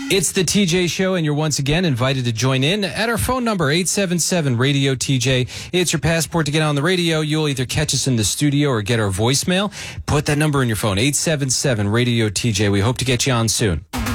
It's the TJ Show, and you're once again invited to join in at our phone number, 877-RADIO-TJ. It's your passport to get on the radio. You'll either catch us in the studio or get our voicemail. Put that number in your phone, 877-RADIO-TJ. We hope to get you on soon.